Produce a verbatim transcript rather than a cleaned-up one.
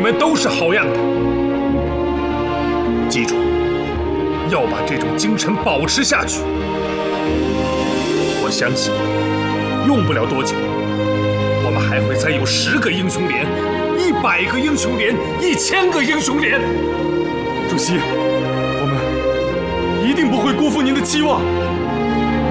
们都是好样的。记住，要把这种精神保持下去。我相信，用不了多久，我们还会再有十个英雄连，一百个英雄连，一千个英雄连。 主席，我们一定不会辜负您的期望。